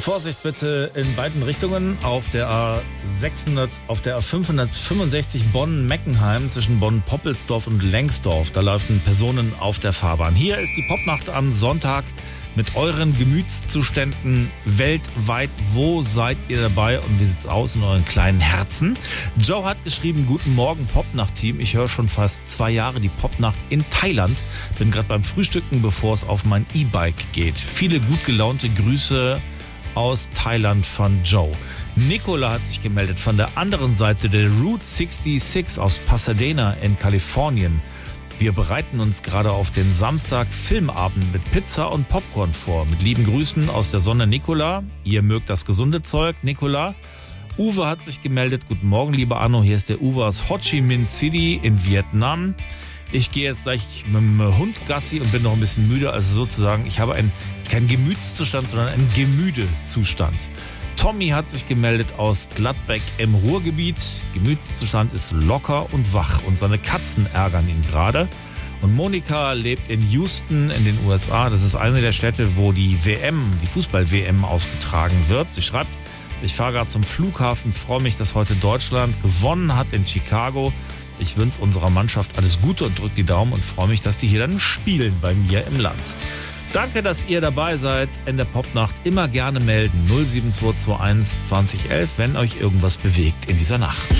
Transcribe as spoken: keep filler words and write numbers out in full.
Vorsicht bitte in beiden Richtungen auf der A sechshundert, auf der A fünfhundertfünfundsechzig Bonn-Meckenheim zwischen Bonn-Poppelsdorf und Lengsdorf. Da laufen Personen auf der Fahrbahn. Hier ist die Popnacht am Sonntag mit euren Gemütszuständen weltweit. Wo seid ihr dabei und wie sieht's aus in euren kleinen Herzen? Joe hat geschrieben, guten Morgen Popnacht-Team. Ich höre schon fast zwei Jahre die Popnacht in Thailand. Bin gerade beim Frühstücken, bevor es auf mein E-Bike geht. Viele gut gelaunte Grüße aus Thailand von Joe. Nicola hat sich gemeldet von der anderen Seite der Route sechsundsechzig aus Pasadena in Kalifornien. Wir bereiten uns gerade auf den Samstag Filmabend mit Pizza und Popcorn vor. Mit lieben Grüßen aus der Sonne, Nicola. Ihr mögt das gesunde Zeug, Nicola. Uwe hat sich gemeldet. Guten Morgen, lieber Arno. Hier ist der Uwe aus Ho Chi Minh City in Vietnam. Ich gehe jetzt gleich mit dem Hund Gassi und bin noch ein bisschen müde. Also sozusagen, ich habe einen, keinen Gemütszustand, sondern einen Gemüdezustand. Tommy hat sich gemeldet aus Gladbeck im Ruhrgebiet. Gemütszustand ist locker und wach und seine Katzen ärgern ihn gerade. Und Monika lebt in Houston in den U S A. Das ist eine der Städte, wo die W M, die Fußball-W M ausgetragen wird. Sie schreibt, ich fahre gerade zum Flughafen, freue mich, dass heute Deutschland gewonnen hat in Chicago. Ich wünsche unserer Mannschaft alles Gute und drücke die Daumen und freue mich, dass die hier dann spielen bei mir im Land. Danke, dass ihr dabei seid in der Popnacht. Immer gerne melden null sieben zwei zwei eins zwanzig elf, wenn euch irgendwas bewegt in dieser Nacht.